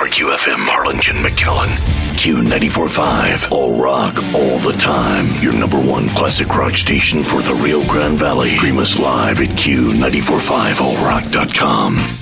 for QFM Harlingen McAllen. Q94.5, all rock, all the time. Your number one classic rock station for the Rio Grande Valley. Stream us live at Q945allrock.com.